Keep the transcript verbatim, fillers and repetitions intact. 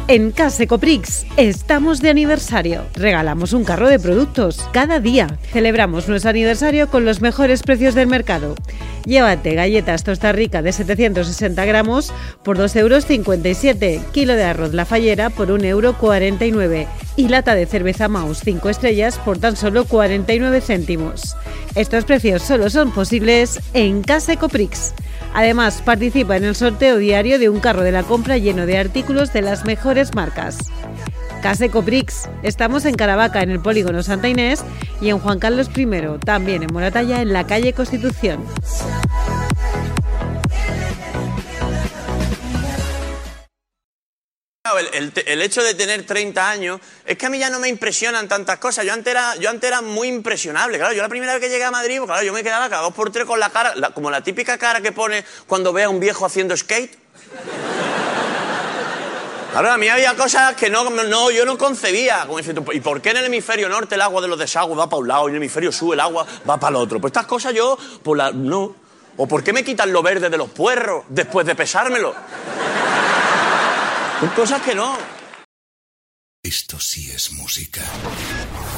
En Case Coprix estamos de aniversario. Regalamos un carro de productos cada día. Celebramos nuestro aniversario con los mejores precios del mercado. Llévate galletas Tosta Rica de setecientos sesenta gramos por dos euros cincuenta y siete, kilo de arroz La Fallera por un euro cuarenta y nueve y lata de cerveza Maus cinco estrellas por tan solo cuarenta y nueve céntimos. Estos precios solo son posibles en Case Coprix. Además, participa en el sorteo diario de un carro de la compra lleno de artículos de las mejores marcas. Case Coprix. Estamos en Caravaca, en el Polígono Santa Inés, y en Juan Carlos primero, también en Moratalla, en la calle Constitución. El, el, el hecho de tener treinta años es que a mí ya no me impresionan tantas cosas. Yo antes era, yo antes era muy impresionable. Claro, yo la primera vez que llegué a Madrid, pues, claro, yo me quedaba cada dos por tres con la cara, la, como la típica cara que pone cuando ve a un viejo haciendo skate. Claro, a mí había cosas que no, no, yo no concebía. Como diciendo, ¿y por qué en el hemisferio norte el agua de los desagües va para un lado y en el hemisferio sur el agua va para el otro? Pues estas cosas yo, pues la, no. ¿O por qué me quitan lo verde de los puerros después de pesármelo? Son cosas que no. Esto sí es música.